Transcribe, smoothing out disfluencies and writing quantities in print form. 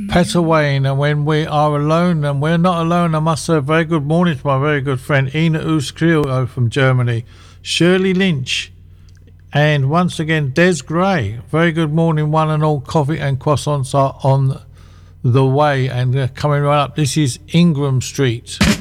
Petter Wayne, and when we are alone, and we're not alone, I must say a very good morning to my very good friend Ina Uskrio from Germany, Shirley Lynch, and once again Des Gray. Very good morning, one and all. Coffee and croissants are on the way and coming right up. This is Ingram Street.